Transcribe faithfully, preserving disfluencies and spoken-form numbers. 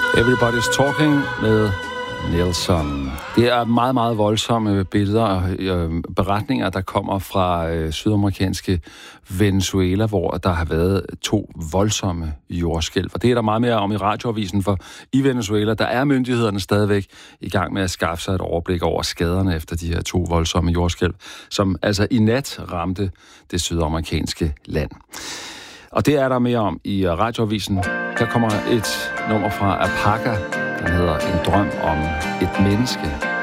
Everybody's Talking med Nelson. Det er meget, meget voldsomme billeder og øh, beretninger, der kommer fra øh, sydamerikanske Venezuela, hvor der har været to voldsomme jordskælv. Og det er der meget mere om i radioavisen, for i Venezuela, der er myndighederne stadigvæk i gang med at skaffe sig et overblik over skaderne efter de her to voldsomme jordskælv, som altså i nat ramte det sydamerikanske land. Og det er der mere om i radioavisen. Der kommer et nummer fra Apaga, der hedder En drøm om et menneske.